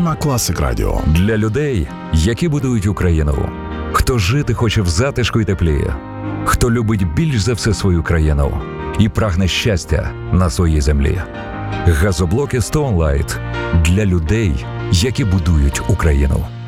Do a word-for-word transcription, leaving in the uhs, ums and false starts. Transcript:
Програма Класик Радіо. Для людей, які будують Україну. Хто жити хоче в затишку й теплі. Хто любить більш за все свою країну і прагне щастя на своїй землі. Газоблоки Stone Light для людей, які будують Україну.